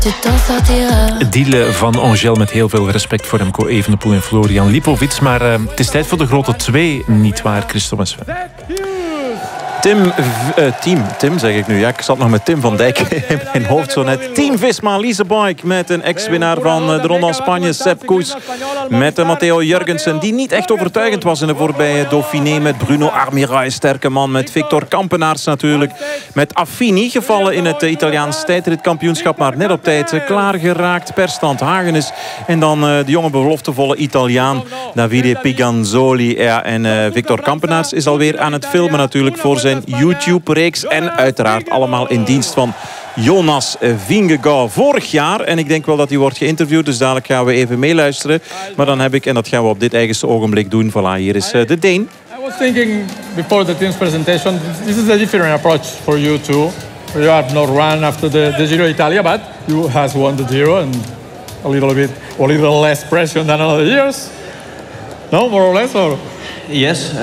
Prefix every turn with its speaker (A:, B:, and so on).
A: Dealen van Angel met heel veel respect voor Remco Evenepoel en Florian Lipovic. Maar het is tijd voor de grote 2, niet waar, Christophe en Sven?
B: Tim zeg ik nu. Ja, ik zat nog met Tim van Dijk in mijn hoofd zo net. Team Visma Leasebike met een ex-winnaar van de Ronde van Spanje, Sepp Kuss. Met Matteo Jurgensen, die niet echt overtuigend was in de voorbije Dauphiné. Met Bruno Armirail, sterke man. Met Victor Kampenaerts natuurlijk. Met Affini, gevallen in het Italiaans tijdritkampioenschap. Maar net op tijd klaargeraakt per stand Hagenes. En dan de jonge beloftevolle Italiaan Davide Piganzoli. Ja, en Victor Kampenaerts is alweer aan het filmen natuurlijk voor zijn YouTube-reeks. En uiteraard allemaal in dienst van Jonas Vingegaard vorig jaar. En ik denk wel dat hij wordt geïnterviewd. Dus dadelijk gaan we even meeluisteren. Maar dan heb ik, en dat gaan we op dit eigenste ogenblik doen. Voilà, hier is de Deen.
C: I was thinking before the team's presentation, this is a different approach for you too. You have not run after the Giro Italia, but you has won the Giro and a little less pressure than other years. No, more or less, or?
D: Yes.